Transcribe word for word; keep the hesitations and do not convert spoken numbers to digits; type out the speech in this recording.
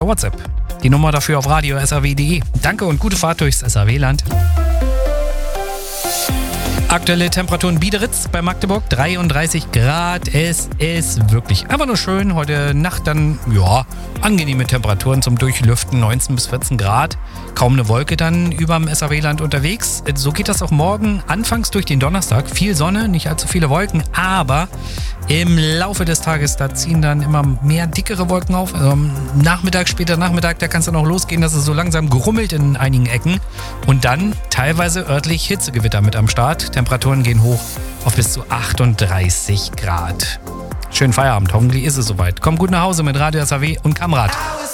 WhatsApp. Die Nummer dafür auf radio punkt s r w punkt d e. Danke und gute Fahrt durchs S R W-Land. Aktuelle Temperaturen Biederitz bei Magdeburg, dreiunddreißig Grad. Es ist wirklich einfach nur schön. Heute Nacht dann, ja, angenehme Temperaturen zum Durchlüften, neunzehn bis vierzehn Grad. Kaum eine Wolke dann überm S R W-Land unterwegs. So geht das auch morgen anfangs durch den Donnerstag. Viel Sonne, nicht allzu viele Wolken, aber im Laufe des Tages, da ziehen dann immer mehr dickere Wolken auf. Also am Nachmittag, später Nachmittag, da kann es dann auch losgehen, dass es so langsam grummelt in einigen Ecken. Und dann teilweise örtlich Hitzegewitter mit am Start. Temperaturen gehen hoch auf bis zu achtunddreißig Grad. Schönen Feierabend, hoffentlich ist es soweit. Kommt gut nach Hause mit Radio S R W und Kamrad.